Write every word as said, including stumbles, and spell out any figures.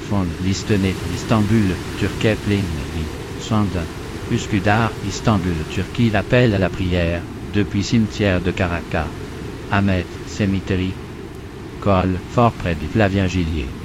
Fon, Listenet, Istanbul, Turquet Plain, Sonda, Üsküdar, Istanbul, Turquie. L'appel à la prière, depuis cimetière de Caracas. Ahmet, Cemetery. Col, fort près du Flavien Gillier.